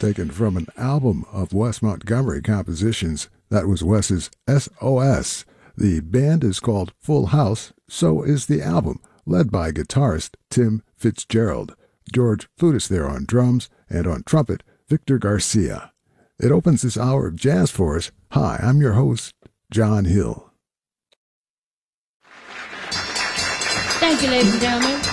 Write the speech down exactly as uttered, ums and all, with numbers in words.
taken from an album of Wes Montgomery compositions. That was Wes's S O S. The band is called Full House, so is the album, led by guitarist Tim Fitzgerald. George Flutis there on drums, and on trumpet, Victor Garcia. It opens this hour of jazz for us. Hi, I'm your host, John Hill. Thank you, ladies and gentlemen.